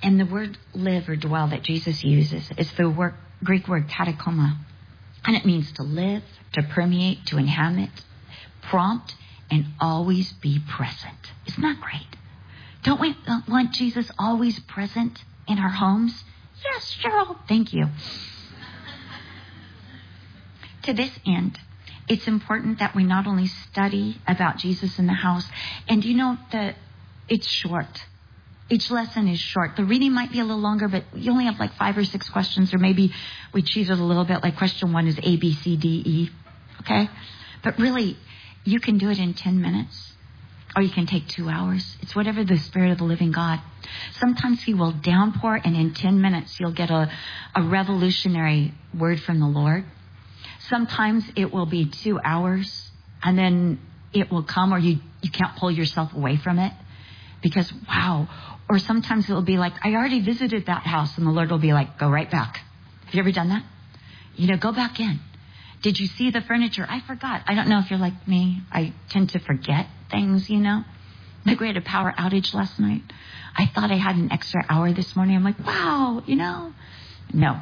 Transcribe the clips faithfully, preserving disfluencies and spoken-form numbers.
And the word live or dwell that Jesus uses is the word, Greek word katakoma. And it means to live, to permeate, to inhabit, prompt, and always be present. Isn't that great? Don't we want Jesus always present in our homes? Yes, Cheryl. Thank you. To this end, it's important that we not only study about Jesus in the house, and you know that it's short. Each lesson is short. The reading might be a little longer, but you only have like five or six questions, or maybe we cheated a little bit, like question one is A, B, C, D, E. Okay? But really, you can do it in ten minutes, or you can take two hours. It's whatever the Spirit of the living God. Sometimes He will downpour, and in ten minutes, you'll get a, a revolutionary word from the Lord. Sometimes it will be two hours, and then it will come, or you, you can't pull yourself away from it. Because, wow. Or sometimes it will be like, I already visited that house, and the Lord will be like, go right back. Have you ever done that? You know, go back in. Did you see the furniture? I forgot. I don't know if you're like me. I tend to forget things, you know. Like we had a power outage last night. I thought I had an extra hour this morning. I'm like, wow, you know. No.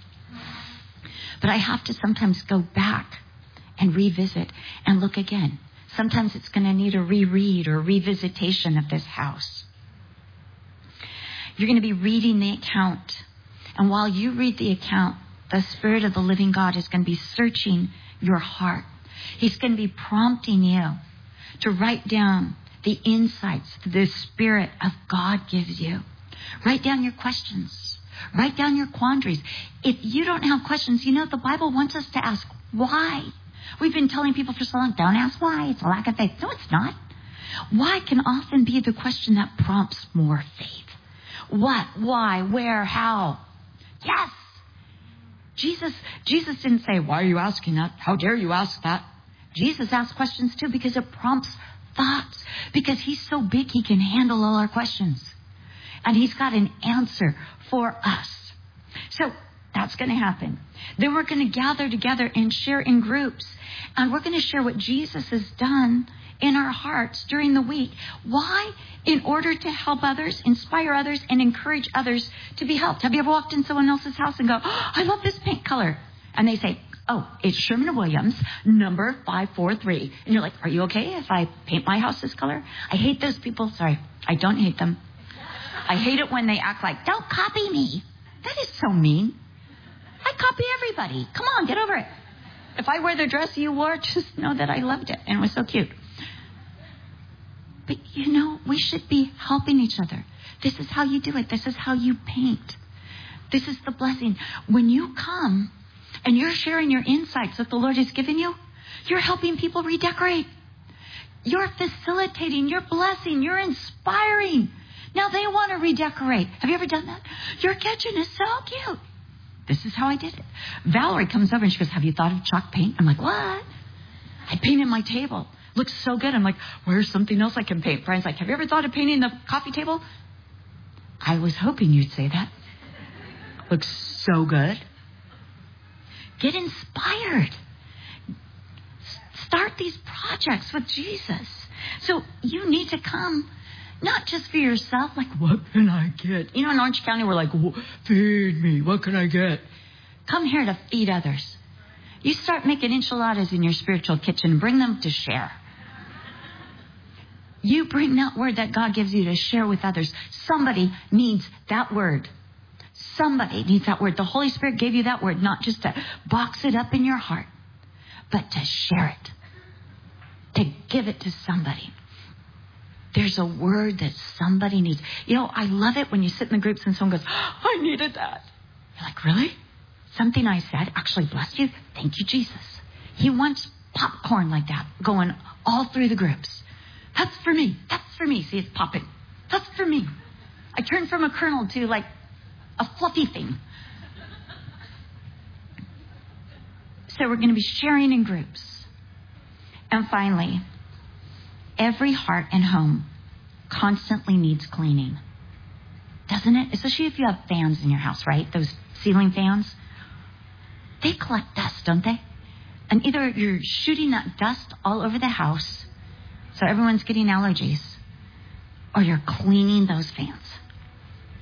But I have to sometimes go back and revisit and look again. Sometimes it's going to need a reread or revisitation of this house. You're going to be reading the account. And while you read the account, the Spirit of the living God is going to be searching your heart. He's going to be prompting you to write down the insights that the Spirit of God gives you. Write down your questions. Write down your quandaries. If you don't have questions, you know, the Bible wants us to ask why. We've been telling people for so long, don't ask why. It's a lack of faith. No, it's not. Why can often be the question that prompts more faith. What, why, where, how? Yes. Jesus, Jesus didn't say, why are you asking that? How dare you ask that? Jesus asked questions too because it prompts thoughts. Because He's so big, He can handle all our questions. And He's got an answer for us. So that's going to happen. Then we're going to gather together and share in groups. And we're going to share what Jesus has done in our hearts during the week. Why? In order to help others, inspire others, and encourage others to be helped. Have you ever walked in someone else's house and go, oh, I love this paint color? And they say, oh, it's Sherman Williams, number five four three. And you're like, are you okay if I paint my house this color? I hate those people. Sorry, I don't hate them. I hate it when they act like, don't copy me. That is so mean. I copy everybody. Come on, get over it. If I wear the dress you wore, just know that I loved it and it was so cute. But you know, we should be helping each other. This is how you do it. This is how you paint. This is the blessing. When you come and you're sharing your insights that the Lord has given you, you're helping people redecorate. You're facilitating. You're blessing. You're inspiring. Now they want to redecorate. Have you ever done that? Your kitchen is so cute. This is how I did it. Valerie comes over and she goes, have you thought of chalk paint? I'm like, what? I painted my table. Looks so good. I'm like, where's something else I can paint? Brian's like, have you ever thought of painting the coffee table? I was hoping you'd say that. Looks so good. Get inspired. Start these projects with Jesus. So you need to come, not just for yourself, like, what can I get? You know, in Orange County, we're like, feed me. What can I get? Come here to feed others. You start making enchiladas in your spiritual kitchen. Bring them to share. You bring that word that God gives you to share with others. Somebody needs that word. Somebody needs that word. The Holy Spirit gave you that word, not just to box it up in your heart, but to share it, to give it to somebody. There's a word that somebody needs. You know, I love it when you sit in the groups and someone goes, oh, I needed that. You're like, really? Something I said actually blessed you? Thank you, Jesus. He wants popcorn like that going all through the groups. That's for me. That's for me. See, it's popping. That's for me. I turned from a kernel to like a fluffy thing. So we're going to be sharing in groups. And finally, every heart and home constantly needs cleaning. Doesn't it? Especially if you have fans in your house, right? Those ceiling fans. They collect dust, don't they? And either you're shooting that dust all over the house, so everyone's getting allergies, or you're cleaning those fans.